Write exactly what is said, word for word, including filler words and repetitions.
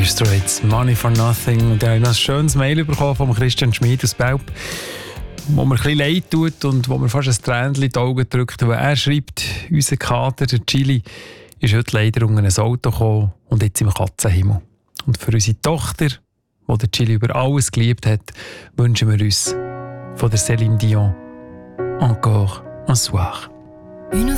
Straits, Money for Nothing. Und ich habe noch ein schönes Mail bekommen von Christian Schmid aus Belp, wo mir ein bisschen leid tut und wo mir fast ein Tränchen in die Augen drückt. Weil er schreibt, unser Kater, der Chili, ist heute leider unter ein Auto gekommen und jetzt im Katzenhimmel. Und für unsere Tochter, die der Chili über alles geliebt hat, wünschen wir uns von der Céline Dion «Encore un soir». Une